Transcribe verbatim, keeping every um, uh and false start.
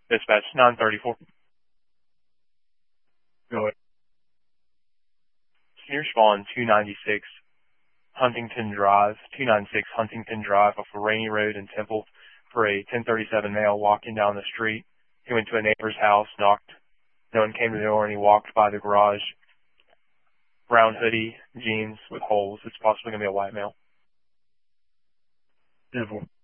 Dispatch nine thirty-four. Go ahead. Senior spawn two ninety-six Huntington Drive, two ninety-six Huntington Drive off of Rainy Road in Temple for a ten thirty-seven male walking down the street. He went to a neighbor's house, knocked. No one came to the door, and he walked by the garage. Brown hoodie, jeans with holes. It's possibly going to be a white male. ten four.